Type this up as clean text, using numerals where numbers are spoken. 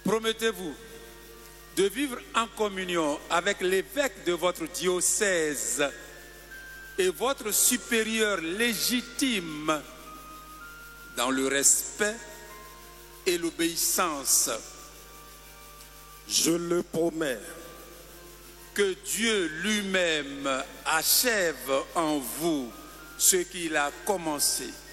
Promettez-vous de vivre en communion avec l'évêque de votre diocèse et votre supérieur légitime dans le respect et l'obéissance. Je le promets. Que Dieu lui-même achève en vous ce qu'il a commencé.